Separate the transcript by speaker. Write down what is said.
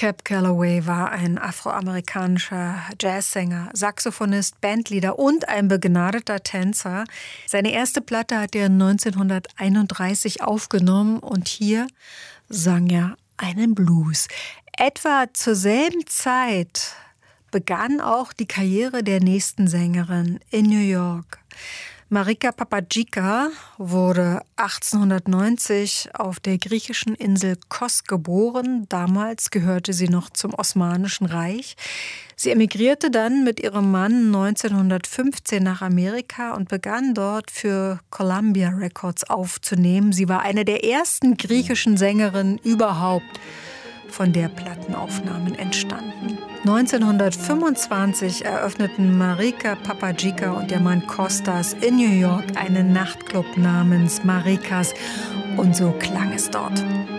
Speaker 1: Cab Calloway war ein afroamerikanischer Jazzsänger, Saxophonist, Bandleader und ein begnadeter Tänzer. Seine erste Platte hat er 1931 aufgenommen und hier sang er einen Blues. Etwa zur selben Zeit begann auch die Karriere der nächsten Sängerin in New York. Marika Papadjica wurde 1890 auf der griechischen Insel Kos geboren. Damals gehörte sie noch zum Osmanischen Reich. Sie emigrierte dann mit ihrem Mann 1915 nach Amerika und begann dort für Columbia Records aufzunehmen. Sie war eine der ersten griechischen Sängerinnen überhaupt, von der Plattenaufnahmen entstanden. 1925 eröffneten Marika Papadjica und ihr Mann Kostas in New York einen Nachtclub namens Marikas und so klang es dort.